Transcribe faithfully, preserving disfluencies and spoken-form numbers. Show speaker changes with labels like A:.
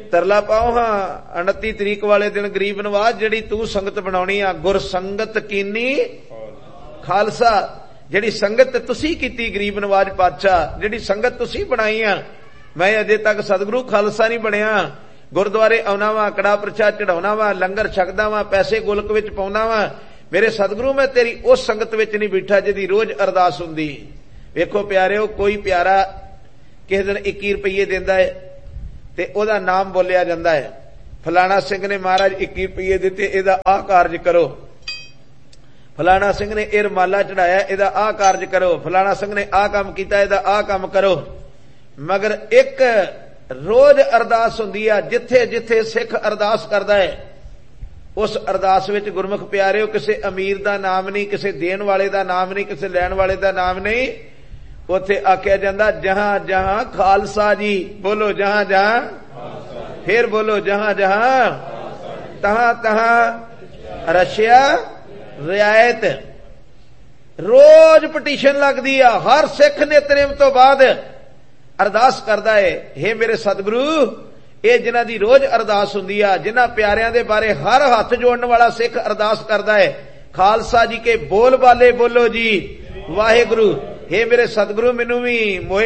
A: ਤਰਲਾ ਪਾਓ ਹਾਂ ਉਨੱਤੀ ਤਰੀਕ ਵਾਲੇ ਦਿਨ ਗਰੀਬ ਨਵਾਜ਼, ਜਿਹੜੀ ਤੂੰ ਸੰਗਤ ਬਣਾਉਣੀ ਆ, ਗੁਰ ਸੰਗਤ ਕੀਨੀ ਖਾਲਸਾ, ਜਿਹੜੀ ਸੰਗਤ ਤੁਸੀਂ ਕੀਤੀ ਗਰੀਬ ਨਵਾਜ਼ ਪਾਤਸ਼ਾਹ, ਜਿਹੜੀ ਸੰਗਤ ਤੁਸੀਂ ਬਣਾਈ ਆ, ਮੈਂ ਅਜੇ ਤੱਕ ਸਤਿਗੁਰੂ ਖਾਲਸਾ ਨਹੀਂ ਬਣਿਆ। ਗੁਰਦੁਆਰੇ ਆਉਣਾ ਵਾ, ਕੜਾ ਪ੍ਰਸ਼ਾਦ ਚੜਾਉਣਾ ਵਾ, ਲੰਗਰ ਛਕਦਾ ਵਾ, ਪੈਸੇ ਗੁਲਕ ਵਿੱਚ ਪਾਉਣਾ ਵਾ, ਮੇਰੇ ਸਤਿਗੁਰੂ ਮੈਂ ਤੇਰੀ ਉਸ ਸੰਗਤ ਵਿੱਚ ਨਹੀਂ ਬੈਠਾ ਜਿਹਦੀ ਰੋਜ਼ ਅਰਦਾਸ ਹੁੰਦੀ। ਵੇਖੋ ਪਿਆਰਿਓ, ਕੋਈ ਪਿਆਰਾ ਕਿਸੇ ਦਿਨ ਇੱਕੀ ਰੁਪਈਏ ਦਿੰਦਾ ਹੈ ਤੇ ਉਹਦਾ ਨਾਮ ਬੋਲਿਆ ਜਾਂਦਾ ਹੈ, ਫਲਾਣਾ ਸਿੰਘ ਨੇ ਮਹਾਰਾਜ ਇੱਕੀ ਰੁਪਈਏ ਦਿੱਤੇ, ਇਹਦਾ ਆਹ ਕਾਰਜ ਕਰੋ, ਫਲਾਣਾ ਸਿੰਘ ਨੇ ਇਹ ਰੁਮਾਲਾ ਚੜਾਇਆ, ਇਹਦਾ ਆਹ ਕਾਰਜ ਕਰੋ, ਫਲਾਣਾ ਸਿੰਘ ਨੇ ਆਹ ਕੰਮ ਕੀਤਾ, ਇਹਦਾ ਆਹ ਕੰਮ ਕਰੋ। ਮਗਰ ਇੱਕ ਰੋਜ਼ ਅਰਦਾਸ ਹੁੰਦੀ ਆ, ਜਿੱਥੇ ਜਿੱਥੇ ਸਿੱਖ ਅਰਦਾਸ ਕਰਦਾ ਹੈ ਉਸ ਅਰਦਾਸ ਵਿੱਚ ਗੁਰਮੁਖ ਪਿਆਰਿਓ ਕਿਸੇ ਅਮੀਰ ਦਾ ਨਾਮ ਨਹੀਂ, ਕਿਸੇ ਦੇਣ ਵਾਲੇ ਦਾ ਨਾਮ ਨਹੀਂ, ਕਿਸੇ ਲੈਣ ਵਾਲੇ ਦਾ ਨਾਮ ਨਹੀਂ। ਉੱਥੇ ਆਖਿਆ ਜਾਂਦਾ ਜਹਾਂ ਜਹਾਂ ਖਾਲਸਾ ਜੀ, ਬੋਲੋ ਜਹਾਂ ਜਹਾਂ, ਫਿਰ ਬੋਲੋ ਜਹਾਂ ਜਹਾਂ, ਤਹਾਂ ਤਹਾਂ ਰਸ਼ਿਆ ਰਿਆਇਤ। ਰੋਜ਼ ਪਟੀਸ਼ਨ ਲੱਗਦੀ ਆ, ਹਰ ਸਿੱਖ ਨਿਤਨੇਮ ਤੋਂ ਬਾਅਦ ਅਰਦਾਸ ਕਰਦਾ ਹੈ, ਹੇ ਮੇਰੇ ਸਤਿਗੁਰੂ, ਇਹ ਜਿਨ੍ਹਾਂ ਦੀ ਰੋਜ਼ ਅਰਦਾਸ ਹੁੰਦੀ ਆ, ਜਿਨ੍ਹਾਂ ਪਿਆਰਿਆਂ ਦੇ ਬਾਰੇ ਹਰ ਹੱਥ ਜੋੜਨ ਵਾਲਾ ਸਿੱਖ ਅਰਦਾਸ ਕਰਦਾ ਹੈ, ਖਾਲਸਾ ਜੀ ਕੇ ਬੋਲ ਬਾਲੇ ਬੋਲੋ ਜੀ ਵਾਹਿਗੁਰੂ, ਹੇ ਮੇਰੇ ਸਤਿਗੁਰੂ ਮੈਨੂੰ ਵੀ ਮੋਏ